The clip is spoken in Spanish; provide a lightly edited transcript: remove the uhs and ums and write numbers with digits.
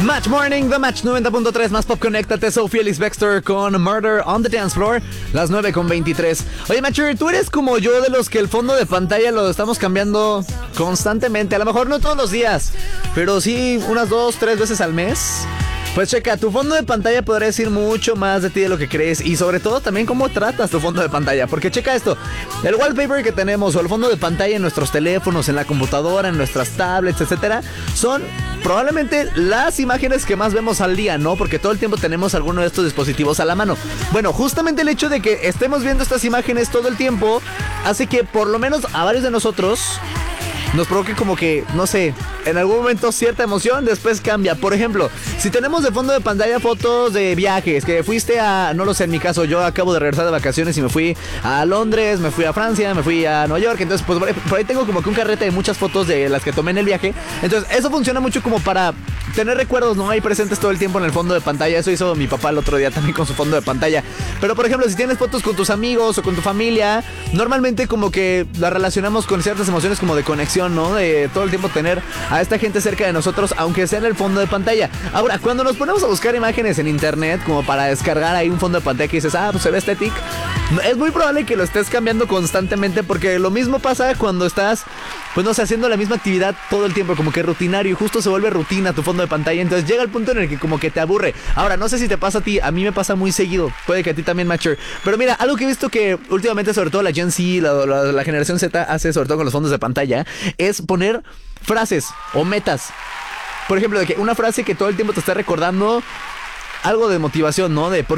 Match Morning, The Match 90.3, más pop, conéctate. Soy Felix Baxter con Murder on the Dance Floor, las 9:23. Oye, Matcher, tú eres como yo, de los que el fondo de pantalla lo estamos cambiando constantemente. A lo mejor no todos los días, pero sí unas 2-3 veces al mes. Pues checa, tu fondo de pantalla podrá decir mucho más de ti de lo que crees, y sobre todo también cómo tratas tu fondo de pantalla. Porque checa esto, el wallpaper que tenemos o el fondo de pantalla en nuestros teléfonos, en la computadora, en nuestras tablets, etcétera, son probablemente las imágenes que más vemos al día, ¿no? Porque todo el tiempo tenemos alguno de estos dispositivos a la mano. Bueno, justamente el hecho de que estemos viendo estas imágenes todo el tiempo hace que por lo menos a varios de nosotros nos provoque como que, no sé, en algún momento cierta emoción, después cambia. Por ejemplo, si tenemos de fondo de pantalla fotos de viajes, que fuiste a, no lo sé, en mi caso, yo acabo de regresar de vacaciones y me fui a Londres, me fui a Francia, me fui a Nueva York. Entonces, pues por ahí tengo como que un carrete de muchas fotos de las que tomé en el viaje. Entonces, eso funciona mucho como para tener recuerdos, ¿no? Ahí presentes todo el tiempo en el fondo de pantalla. Eso hizo mi papá el otro día también con su fondo de pantalla. Pero, por ejemplo, si tienes fotos con tus amigos o con tu familia, normalmente como que la relacionamos con ciertas emociones como de conexión, ¿no? De todo el tiempo tener a esta gente cerca de nosotros, aunque sea en el fondo de pantalla. Ahora, cuando nos ponemos a buscar imágenes en internet como para descargar ahí un fondo de pantalla que dices, pues se ve estético, es muy probable que lo estés cambiando constantemente, porque lo mismo pasa cuando estás, pues no sé, haciendo la misma actividad todo el tiempo, como que rutinario, y justo se vuelve rutina tu fondo de pantalla. Entonces llega el punto en el que como que te aburre. Ahora, no sé si te pasa a ti, a mí me pasa muy seguido, puede que a ti también, Matcher. Pero mira, algo que he visto que últimamente, sobre todo la Gen Z, la generación Z hace, sobre todo con los fondos de pantalla, es poner frases o metas. Por ejemplo, de que una frase que todo el tiempo te está recordando algo de motivación, ¿no? De